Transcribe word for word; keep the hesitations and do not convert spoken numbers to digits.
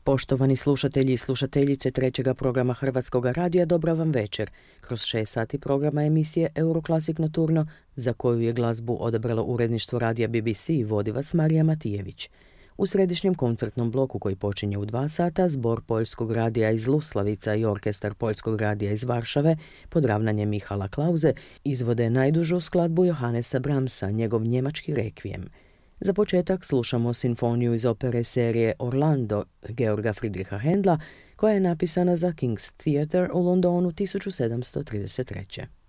Poštovani slušatelji i slušateljice trećega programa Hrvatskog radija, dobra vam večer. Kroz šest sati programa emisije Euroclassic Nocturno, za koju je glazbu odabralo uredništvo radija B B C, vodi vas Marija Matijević. U središnjem koncertnom bloku koji počinje u dva sata, zbor Poljskog radija iz Luslavica i orkestar Poljskog radija iz Varšave pod ravnanjem Mihala Klauze izvode najdužu skladbu Johannesa Brahmsa, njegov njemački rekvijem. Za početak slušamo simfoniju iz opere serije Orlando Georga Friedricha Händla, koja je napisana za King's Theatre u Londonu tisuću sedamsto trideset treće.